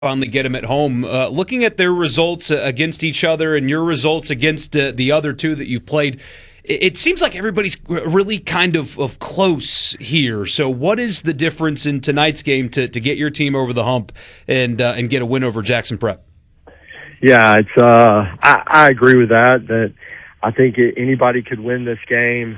finally get them at home. Looking at their results against each other and your results against the other two that you've played, it seems like everybody's really kind of close here. So what is the difference in tonight's game to get your team over the hump and get a win over Jackson Prep? Yeah, it's I agree with that I think anybody could win this game.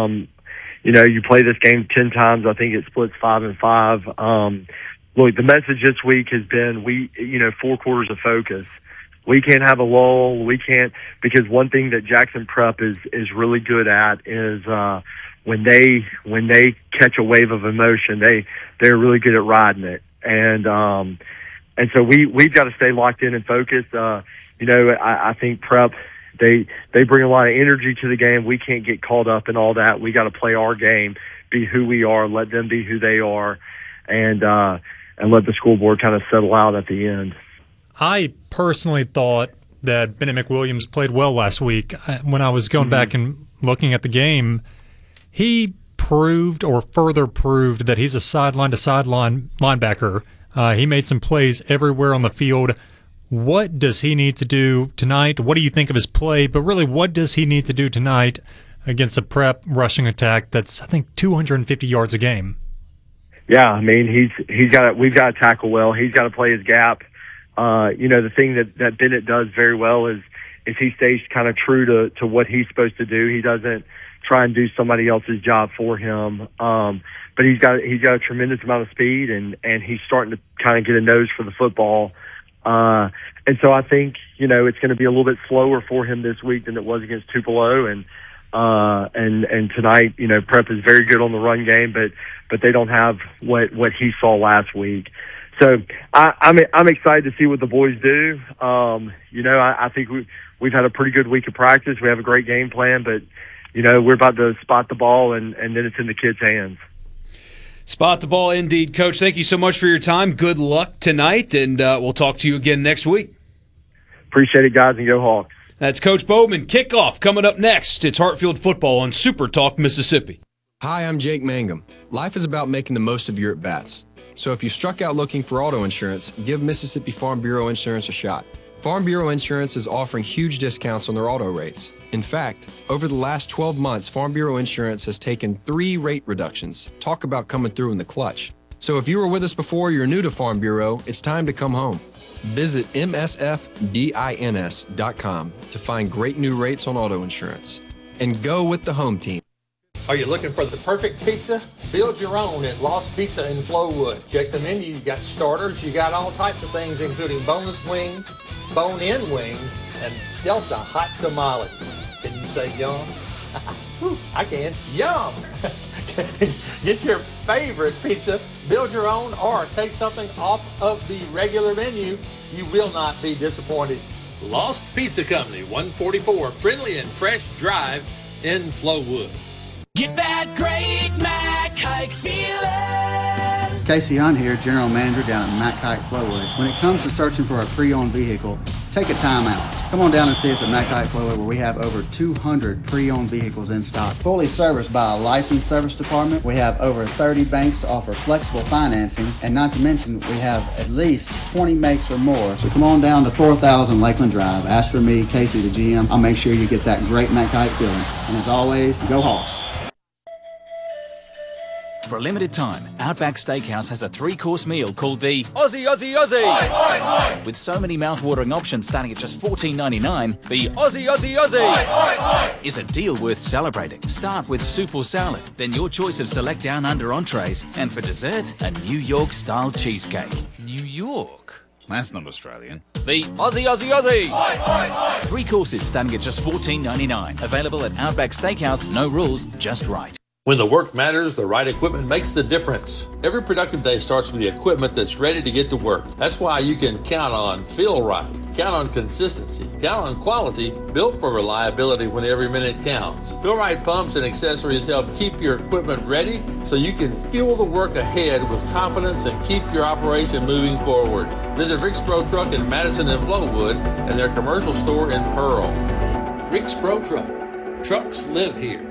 You play this game 10 times. I think it splits 5-5. Look, the message this week has been 4 quarters of focus. We can't have a lull. We can't, because one thing that Jackson Prep is really good at is when they catch a wave of emotion, they're really good at riding it. And so we've got to stay locked in and focused. I think Prep, they bring a lot of energy to the game. We can't get caught up in all that. We got to play our game, be who we are, let them be who they are, and let the school board kind of settle out at the end. I personally thought that Bennett McWilliams played well last week. When I was going back and looking at the game, he proved or further proved that he's a sideline-to-sideline linebacker. He made some plays everywhere on the field. What does he need to do tonight? What do you think of his play? But really, what does he need to do tonight against a Prep rushing attack that's, I think, 250 yards a game? Yeah, I mean, we've got to tackle well. He's got to play his gap. The thing that Bennett does very well is he stays kind of true to what he's supposed to do. He doesn't try and do somebody else's job for him. But he's got a tremendous amount of speed, and he's starting to kind of get a nose for the football. And so I think, it's going to be a little bit slower for him this week than it was against Tupelo. And tonight, Prep is very good on the run game, but they don't have what he saw last week. So I'm excited to see what the boys do. I think we've had a pretty good week of practice. We have a great game plan, but we're about to spot the ball and then it's in the kids' hands. Spot the ball indeed, Coach. Thank you so much for your time. Good luck tonight, and we'll talk to you again next week. Appreciate it, guys, and go Hawks. That's Coach Bowman. Kickoff coming up next. It's Hartfield Football on Super Talk Mississippi. Hi, I'm Jake Mangum. Life is about making the most of your at-bats. So if you struck out looking for auto insurance, give Mississippi Farm Bureau Insurance a shot. Farm Bureau Insurance is offering huge discounts on their auto rates. In fact, over the last 12 months, Farm Bureau Insurance has taken 3 rate reductions. Talk about coming through in the clutch. So if you were with us before, you're new to Farm Bureau, it's time to come home. Visit msfbins.com to find great new rates on auto insurance. And go with the home team. Are you looking for the perfect pizza? Build your own at Lost Pizza in Flowood. Check the menu. You got starters. You got all types of things, including boneless wings, bone-in wings, and Delta hot tamales. Can you say yum? I can. Yum! Get your favorite pizza, build your own, or take something off of the regular menu. You will not be disappointed. Lost Pizza Company, 144 Friendly and Fresh Drive in Flowood. Get that great Mac Hike feeling. Casey Hunt here, General Manager down at Mac Hike Flowood. When it comes to searching for a pre-owned vehicle, take a time out. Come on down and see us at Mac Hike Flowood, where we have over 200 pre-owned vehicles in stock. Fully serviced by a licensed service department. We have over 30 banks to offer flexible financing, and not to mention we have at least 20 makes or more. So come on down to 4000 Lakeland Drive. Ask for me, Casey the GM. I'll make sure you get that great Mac Hike feeling. And as always, go Hawks. For a limited time, Outback Steakhouse has a 3-course meal called the Aussie Aussie Aussie! Oi, oi, oi. With so many mouth-watering options starting at just $14.99, the Aussie Aussie Aussie oi, oi, oi. Is a deal worth celebrating. Start with soup or salad, then your choice of select down under entrees, and for dessert, a New York-style cheesecake. New York? That's not Australian. The Aussie Aussie Aussie! Oi, oi, oi. 3 courses starting at just $14.99. Available at Outback Steakhouse. No rules, just right. When the work matters, the right equipment makes the difference. Every productive day starts with the equipment that's ready to get to work. That's why you can count on Feel Right, count on consistency, count on quality, built for reliability when every minute counts. Feel Right pumps and accessories help keep your equipment ready so you can fuel the work ahead with confidence and keep your operation moving forward. Visit Rick's Pro Truck in Madison and Flowood and their commercial store in Pearl. Rick's Pro Truck. Trucks live here.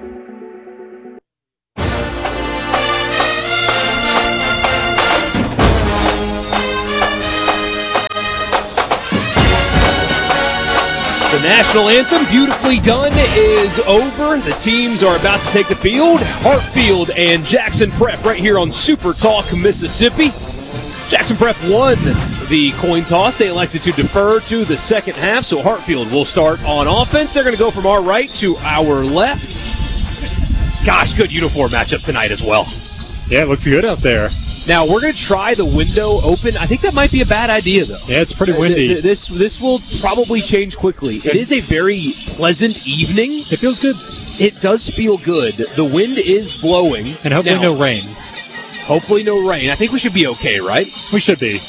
The national anthem, beautifully done, is over. The teams are about to take the field. Hartfield and Jackson Prep right here on Super Talk, Mississippi. Jackson Prep won the coin toss. They elected to defer to the second half, so Hartfield will start on offense. They're going to go from our right to our left. Gosh, good uniform matchup tonight as well. Yeah, it looks good out there. Now, we're going to try the window open. I think that might be a bad idea, though. Yeah, it's pretty windy. This will probably change quickly. It is a very pleasant evening. It feels good. It does feel good. The wind is blowing. And hopefully no rain. Hopefully no rain. I think we should be okay, right? We should be.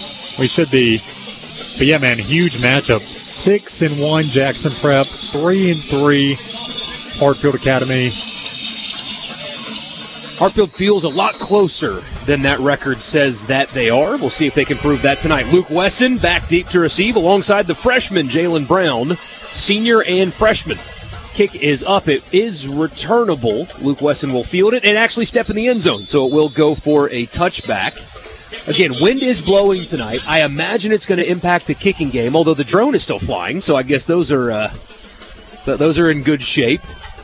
But yeah, man, huge matchup. 6-1 Jackson Prep, 3-3 Hartfield Academy. Hartfield feels a lot closer than that record says that they are. We'll see if they can prove that tonight. Luke Wesson back deep to receive alongside the freshman Jalen Brown, senior and freshman. Kick is up. It is returnable. Luke Wesson will field it and actually step in the end zone, so it will go for a touchback. Again, wind is blowing tonight. I imagine it's going to impact the kicking game, although the drone is still flying, so I guess those are in good shape.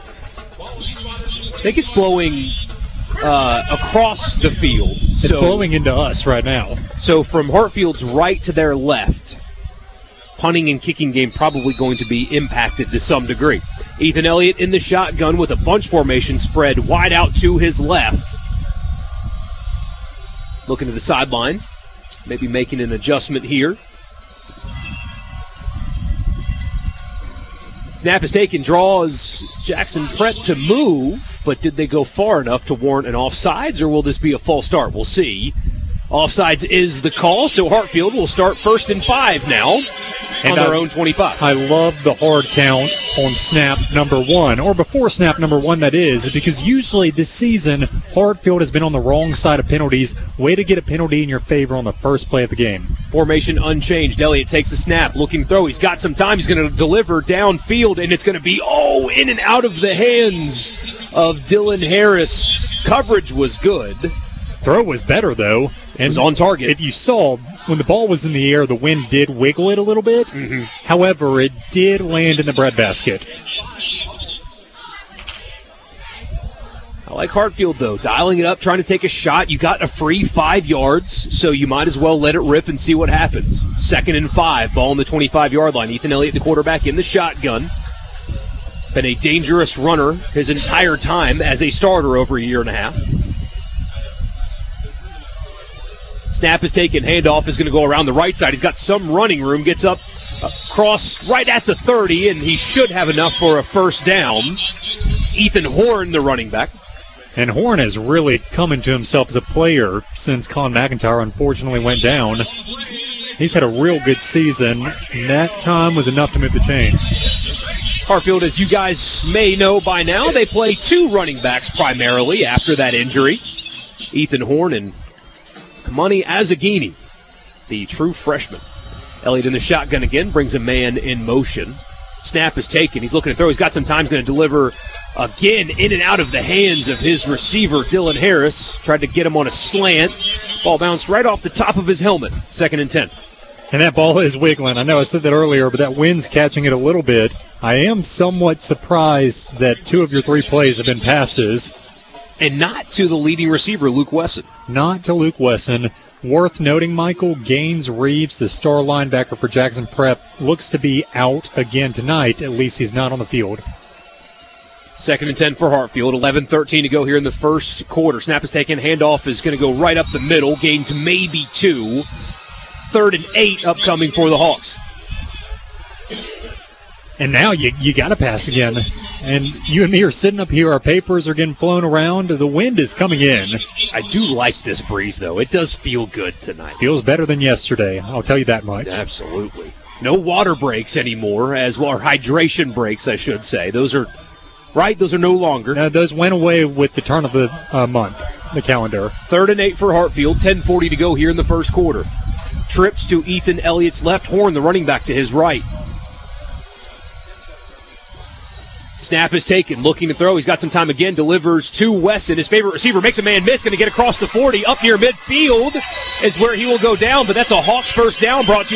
I think it's blowing across the field. It's blowing into us right now. So from Hartfield's right to their left, punting and kicking game probably going to be impacted to some degree. Ethan Elliott in the shotgun with a bunch formation spread wide out to his left. Looking to the sideline, maybe making an adjustment here. Snap is taken, draws Jackson Prep to move, but did they go far enough to warrant an offsides, or will this be a false start? We'll see. Offsides is the call, so Hartfield will start 1st and 5 now on their own 25. I love the hard count on snap number 1, or before snap number 1, that is, because usually this season, Hartfield has been on the wrong side of penalties. Way to get a penalty in your favor on the first play of the game. Formation unchanged. Elliott takes a snap, looking throw. He's got some time. He's going to deliver downfield, and it's going to be, in and out of the hands of Dylan Harris. Coverage was good. Throw was better, though. And it was on target. If you saw, when the ball was in the air, the wind did wiggle it a little bit. Mm-hmm. However, it did land in the breadbasket. I like Hartfield, though, dialing it up, trying to take a shot. You got a free 5 yards, so you might as well let it rip and see what happens. 2nd and 5, ball on the 25-yard line. Ethan Elliott, the quarterback, in the shotgun. Been a dangerous runner his entire time as a starter over a year and a half. Snap is taken. Handoff is going to go around the right side. He's got some running room. Gets up across right at the 30, and he should have enough for a first down. It's Ethan Horn, the running back. And Horn has really come into himself as a player since Colin McIntyre unfortunately went down. He's had a real good season, and that time was enough to move the chains. Hartfield, as you guys may know by now, they play 2 running backs primarily after that injury. Ethan Horn and Kamani Azagini, the true freshman. Elliott in the shotgun again, brings a man in motion. Snap is taken. He's looking to throw. He's got some time. He's going to deliver again in and out of the hands of his receiver, Dylan Harris. Tried to get him on a slant. Ball bounced right off the top of his helmet. 2nd and 10. And that ball is wiggling. I know I said that earlier, but that wind's catching it a little bit. I am somewhat surprised that 2 of your 3 plays have been passes. And not to the leading receiver, Luke Wesson. Not to Luke Wesson. Worth noting, Michael, Gaines Reeves, the star linebacker for Jackson Prep, looks to be out again tonight. At least he's not on the field. 2nd and 10 for Hartfield. 11-13 to go here in the first quarter. Snap is taken. Handoff is going to go right up the middle. Gains maybe 2. 3rd and 8 upcoming for the Hawks. And now you got to pass again. And you and me are sitting up here. Our papers are getting flown around. The wind is coming in. I do like this breeze, though. It does feel good tonight. Feels better than yesterday. I'll tell you that much. Absolutely. No water breaks anymore, or hydration breaks, I should say. Those are no longer. No, those went away with the turn of the month, the calendar. 3rd and 8 for Hartfield. 10:40 to go here in the first quarter. Trips to Ethan Elliott's left, Horn, the running back, to his right. Snap is taken, looking to throw. He's got some time again, delivers to Wesson. His favorite receiver makes a man miss, going to get across the 40. Up near midfield is where he will go down, but that's a Hawks first down brought to you